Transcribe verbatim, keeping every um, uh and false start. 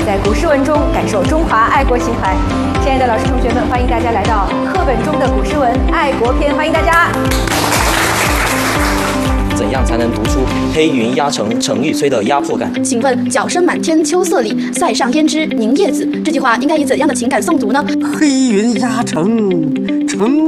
在古诗文中感受中华爱国情怀。亲爱的老师同学们，欢迎大家来到课本中的古诗文爱国篇，欢迎大家。 怎样才能读出黑云压城城欲摧的压迫感？ 请问角声满天秋色里，塞上胭脂凝夜紫，这句话应该以怎样的情感诵读呢？ 黑云压城城